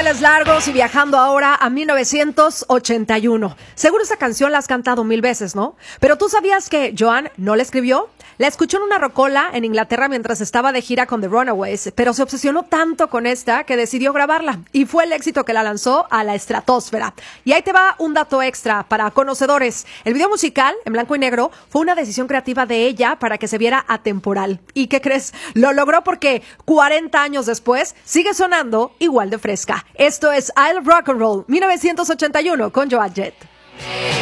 manteles largos y viajando ahora a 1981. Seguro esa canción la has cantado 1000 veces, ¿no? Pero ¿tú sabías que Joan no la escribió? La escuchó en una rocola en Inglaterra mientras estaba de gira con The Runaways, pero se obsesionó tanto con esta que decidió grabarla y fue el éxito que la lanzó a la estratosfera. Y ahí te va un dato extra para conocedores. El video musical, en blanco y negro, fue una decisión creativa de ella para que se viera atemporal. ¿Y qué crees? Lo logró porque 40 años después sigue sonando igual de fresca. Esto es I'll Rock and Roll 1981 con Joan Jett.